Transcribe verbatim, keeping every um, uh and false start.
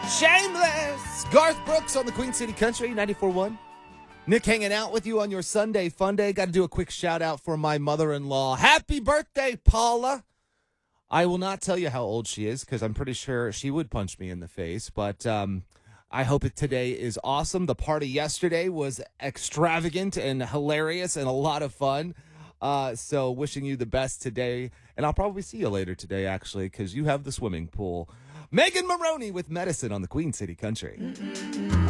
Shameless. Garth Brooks on the Queen City Country, ninety-four point one. Nick hanging out with you on your Sunday fun day. Got to do a quick shout out for my mother-in-law. Happy birthday, Paula. I will not tell you how old she is because I'm pretty sure she would punch me in the face. But um, I hope it today is awesome. The party yesterday was extravagant and hilarious and a lot of fun. Uh, so wishing you the best today. And I'll probably see you later today, actually, because you have the swimming pool. Megan Maroney with Medicine on the Queen City Country.